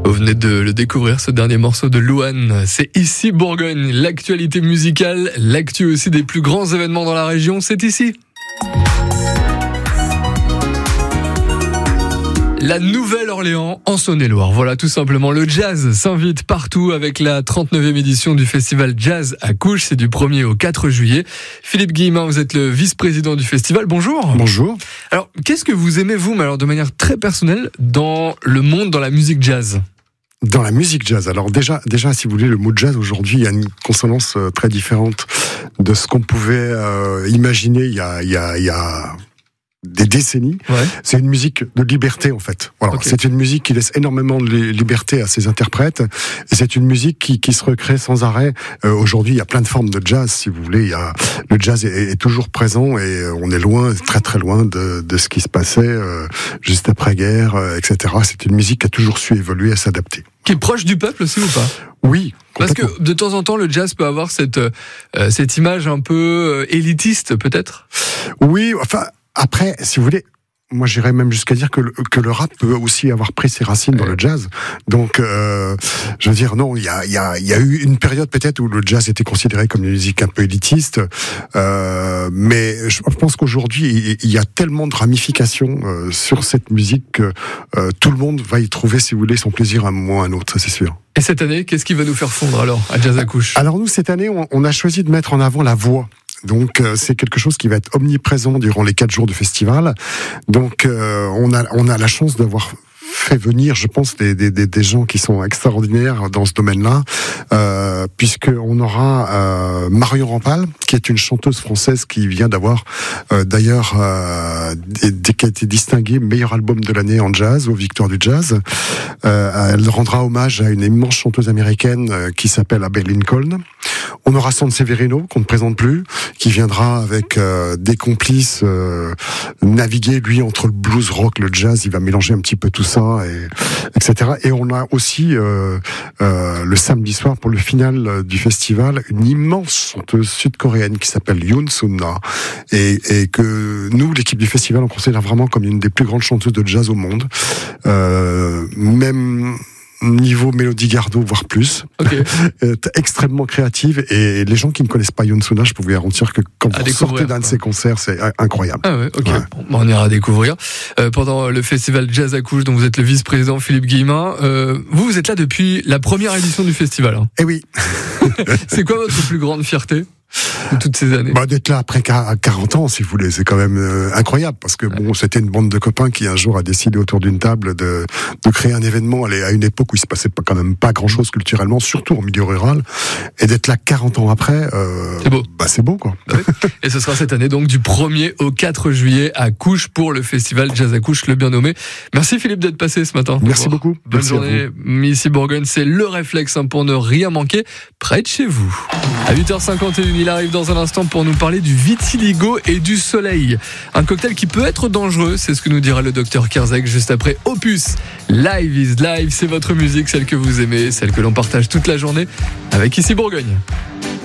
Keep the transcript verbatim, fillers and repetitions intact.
Vous venez de le découvrir, ce dernier morceau de Louane. C'est ici Bourgogne, l'actualité musicale, l'actu aussi des plus grands événements dans la région, c'est ici. La Nouvelle-Orléans en Saône-et-Loire. Voilà, tout simplement. Le jazz s'invite partout avec la trente-neuvième édition du festival Jazz à Couches. C'est du premier au quatre juillet. Philippe Guillemin, vous êtes le vice-président du festival. Bonjour. Bonjour. Alors, qu'est-ce que vous aimez, vous, mais alors de manière très personnelle, dans le monde, dans la musique jazz ? Dans la musique jazz, alors déjà, déjà, si vous voulez, le mot jazz aujourd'hui, il y a une consonance euh, très différente de ce qu'on pouvait euh, imaginer il y a, il y a, il y a des décennies. Ouais. C'est une musique de liberté, en fait. Voilà. Okay. C'est une musique qui laisse énormément de liberté à ses interprètes, et c'est une musique qui, qui se recrée sans arrêt. Euh, aujourd'hui, il y a plein de formes de jazz, si vous voulez. Il y a, le jazz est, est toujours présent, et on est loin, très très loin de, de ce qui se passait euh, juste après-guerre, euh, et cetera. C'est une musique qui a toujours su évoluer et s'adapter. Qui est proche du peuple aussi ou pas ? Oui. Parce que de temps en temps, le jazz peut avoir cette, euh, cette image un peu élitiste, peut-être ? Oui, enfin... Après, si vous voulez, moi j'irais même jusqu'à dire que le, que le rap peut aussi avoir pris ses racines dans le jazz. Donc, euh, je veux dire, non, il y a, y, a, y a eu une période peut-être où le jazz était considéré comme une musique un peu élitiste, euh, mais je pense qu'aujourd'hui, il y a tellement de ramifications euh, sur cette musique que euh, tout le monde va y trouver, si vous voulez, son plaisir à un moment ou à un autre, ça c'est sûr. Et cette année, qu'est-ce qui va nous faire fondre alors à Jazz à Couches ? Alors nous, cette année, on, on a choisi de mettre en avant la voix. Donc euh, c'est quelque chose qui va être omniprésent durant les quatre jours du festival. Donc euh, on a on a la chance d'avoir fait venir, je pense, des, des, des gens qui sont extraordinaires dans ce domaine-là, euh, puisqu'on aura euh, Marion Rampal, qui est une chanteuse française qui vient d'avoir, euh, d'ailleurs, euh, des, qui a été distinguée meilleur album de l'année en jazz, aux Victoires du Jazz. Euh, elle rendra hommage à une immense chanteuse américaine euh, qui s'appelle Abbey Lincoln. On aura San Severino, qu'on ne présente plus, qui viendra avec euh, des complices euh, naviguer, lui, entre le blues rock, le jazz, il va mélanger un petit peu tout ça, et, etc. Et on a aussi, euh, euh, le samedi soir, pour le final du festival, une immense chanteuse sud-coréenne qui s'appelle Yoon Sun-na, et, et que nous, l'équipe du festival, on considère vraiment comme une des plus grandes chanteuses de jazz au monde. Euh, même... niveau Mélodie Gardot, voire plus. Okay. euh, extrêmement créative, et les gens qui ne connaissent pas Yoon Sun-na, je peux vous garantir que quand à vous sortez d'un de ses concerts, c'est incroyable. Ah ouais, ok. Ouais. Bon, on ira découvrir. Euh, pendant le festival Jazz à Couches, dont vous êtes le vice-président, Philippe Guillemin, euh, vous, vous êtes là depuis la première édition du festival. Hein. Eh oui. C'est quoi votre plus grande fierté de toutes ces années? Bah, d'être là après quarante ans, si vous voulez, c'est quand même euh, incroyable, parce que bon, c'était une bande de copains qui un jour a décidé autour d'une table de, de créer un événement à une époque où il se passait pas, quand même pas grand chose culturellement, surtout en milieu rural, et d'être là quarante ans après, euh, c'est beau. Bah, c'est beau, quoi. Bah oui. Et ce sera cette année donc du premier au quatre juillet à Couches pour le festival Jazz à Couches, le bien nommé. Merci Philippe d'être passé ce matin. Merci beaucoup. Bonne Merci journée. Ici Bourgogne, c'est le réflexe hein, pour ne rien manquer près de chez vous. À huit heures cinquante et une, il arrive dans un instant pour nous parler du vitiligo et du soleil. Un cocktail qui peut être dangereux, c'est ce que nous dira le docteur Kerzek juste après Opus. Live is live, c'est votre musique, celle que vous aimez, celle que l'on partage toute la journée avec Ici Bourgogne.